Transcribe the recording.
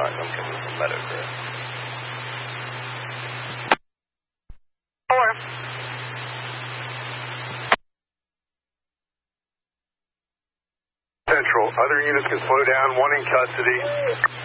talk. I'm coming from Meadowcrest. 4. Central. Other units can slow down. 1 in custody.